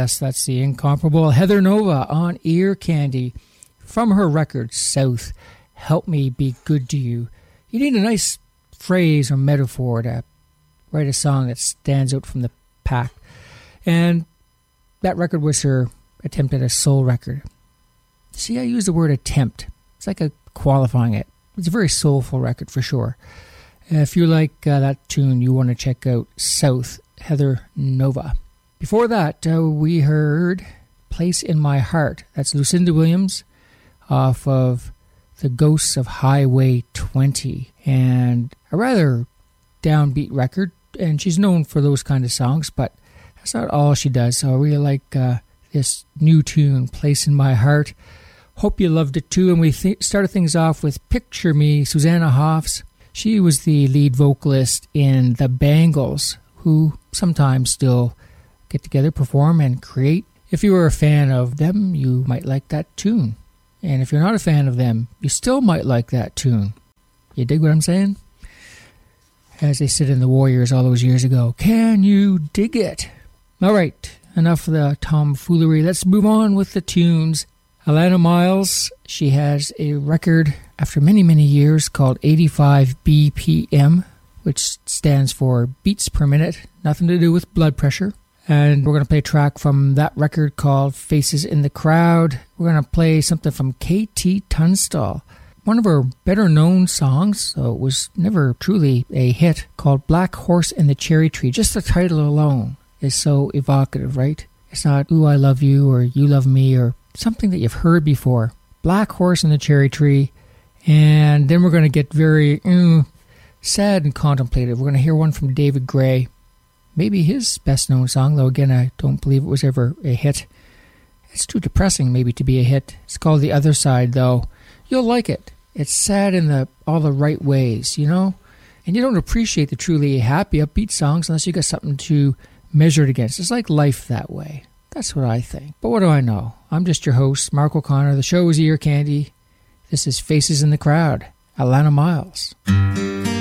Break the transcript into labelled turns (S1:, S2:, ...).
S1: yes, that's the incomparable Heather Nova on Ear Candy from her record, South, Help Me Be Good to You. You need a nice phrase or metaphor to write a song that stands out from the pack. And that record was her attempt at a soul record. See, I use the word attempt. It's like a qualifying it. It's a very soulful record for sure. If you like that tune, you want to check out South, Heather Nova. Before that, we heard Place in My Heart. That's Lucinda Williams off of The Ghosts of Highway 20. And a rather downbeat record, and she's known for those kind of songs, but that's not all she does. So I really like this new tune, Place in My Heart. Hope you loved it too. And we started things off with Picture Me, Susanna Hoffs. She was the lead vocalist in The Bangles, who sometimes still get together, perform, and create. If you were a fan of them, you might like that tune. And if you're not a fan of them, you still might like that tune. You dig what I'm saying? As they said in The Warriors all those years ago, can you dig it? All right, enough of the tomfoolery. Let's move on with the tunes. Alannah Myles, she has a record after many, many years called 85 BPM, which stands for beats per minute, nothing to do with blood pressure. And we're going to play a track from that record called Faces in the Crowd. We're going to play something from KT Tunstall. One of her better known songs, so it was never truly a hit, called Black Horse and the Cherry Tree. Just the title alone is so evocative, right? It's not, ooh, I love you, or you love me, or something that you've heard before. Black Horse and the Cherry Tree. And then we're going to get very sad and contemplative. We're going to hear one from David Gray. Maybe his best known song, though again, I don't believe it was ever a hit. It's too depressing maybe to be a hit. It's called The Other Side, though. You'll like it. It's sad in all the right ways, you know? And you don't appreciate the truly happy, upbeat songs unless you got something to measure it against. It's like life that way. That's what I think. But what do I know? I'm just your host, Mark O'Connor. The show is Ear Candy. This is Faces in the Crowd, Alannah Myles.